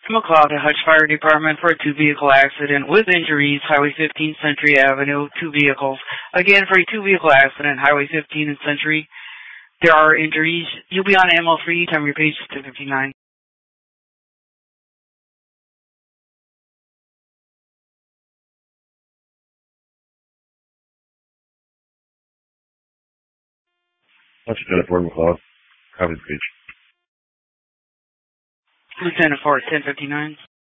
McLeod, the Hutch Fire Department for a two-vehicle accident with injuries, Highway 15, Century Avenue, two vehicles. Again, for a two-vehicle accident, Highway 15 and Century, there are injuries. You'll be on ML3, time your page is 259. Lieutenant Ford McLeod, copy the page. Lieutenant Ford, 1059.